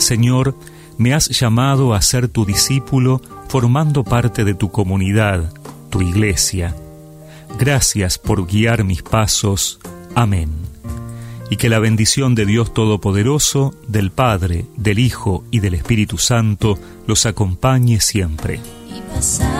Señor, me has llamado a ser tu discípulo, formando parte de tu comunidad, tu iglesia. Gracias por guiar mis pasos. Amén. Y que la bendición de Dios Todopoderoso, del Padre, del Hijo y del Espíritu Santo los acompañe siempre.